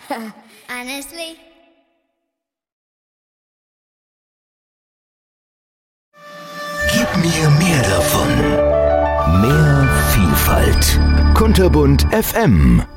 Honestly. Gib mir mehr davon. Mehr Vielfalt. Kunterbunt FM.